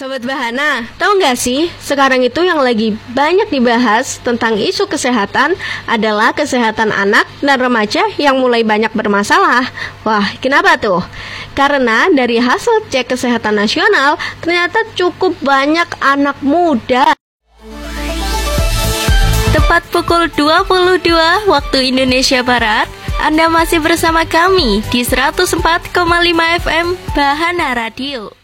Sobat Bahana, tahu nggak sih, sekarang itu yang lagi banyak dibahas tentang isu kesehatan adalah kesehatan anak dan remaja yang mulai banyak bermasalah. Wah, kenapa tuh? Karena dari hasil cek kesehatan nasional, ternyata cukup banyak anak muda. Tepat pukul 22 waktu Indonesia Barat, Anda masih bersama kami di 104,5 FM Bahana Radio.